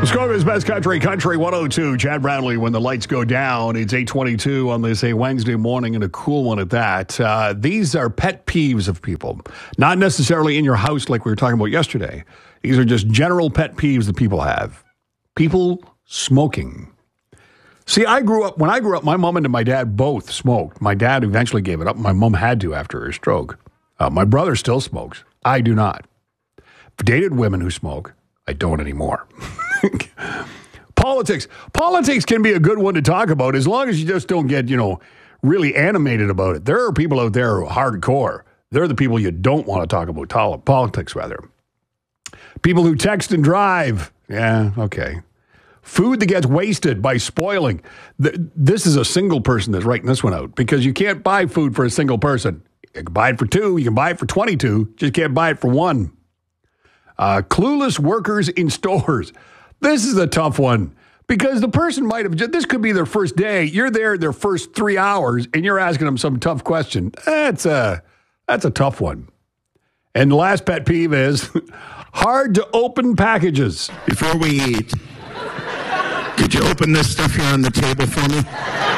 Muskoka's Best Country, Country 102. Chad Brownlee, when the lights go down. It's 8:22 on this Wednesday morning, and a cool one at that. These are pet peeves of people. Not necessarily in your house like we were talking about yesterday. These are just general pet peeves that people have. People smoking. See, when I grew up, my mom and my dad both smoked. My dad eventually gave it up. My mom had to after her stroke. My brother still smokes. I do not. I've dated women who smoke. I don't anymore. Politics. Politics can be a good one to talk about as long as you just don't get, really animated about it. There are people out there who are hardcore. They're the people you don't want to talk about politics, rather. People who text and drive. Yeah, okay. Food that gets wasted by spoiling. This is a single person that's writing this one out because you can't buy food for a single person. You can buy it for two. You can buy it for 22. Just can't buy it for one. Clueless workers in stores. This is a tough one because the person might have, this could be their first day. You're there their first 3 hours and you're asking them some tough question. That's a tough one. And the last pet peeve is hard to open packages. Before we eat, could you open this stuff here on the table for me?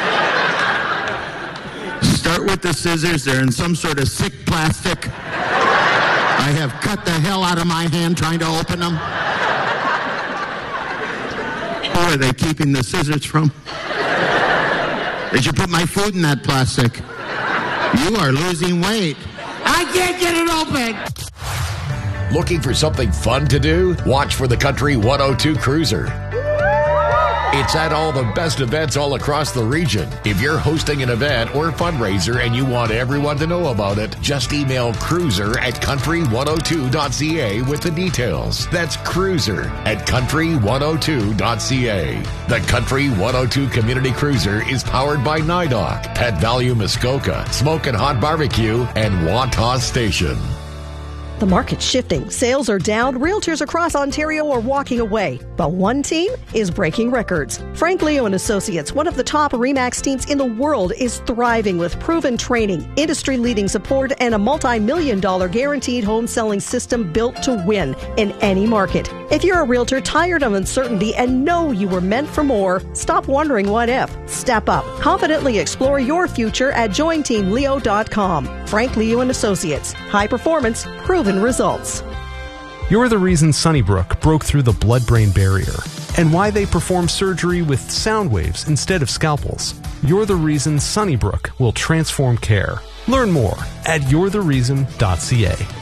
Start with the scissors. They're in some sort of sick plastic. I have cut the hell out of my hand trying to open them. Who are they keeping the scissors from? Did you put my food in that plastic? You are losing weight. I can't get it open. Looking for something fun to do? Watch for the Country 102 Cruiser. It's at all the best events all across the region. If you're hosting an event or fundraiser and you want everyone to know about it, just email cruiser@country102.ca with the details. That's cruiser@country102.ca. The Country 102 Community Cruiser is powered by NIDOC, Pet Value Muskoka, Smokin' Hot Barbecue, and Wantagh Station. The market's shifting. Sales are down. Realtors across Ontario are walking away. But one team is breaking records. Frank Leo and Associates, one of the top RE/MAX teams in the world, is thriving with proven training, industry-leading support, and a multi-million-dollar guaranteed home selling system built to win in any market. If you're a realtor tired of uncertainty and know you were meant for more, stop wondering what if. Step up. Confidently explore your future at jointeamleo.com. Frank Leo and Associates. High performance, proven results. You're the reason Sunnybrook broke through the blood-brain barrier and why they perform surgery with sound waves instead of scalpels. You're the reason Sunnybrook will transform care. Learn more at you'rethereason.ca.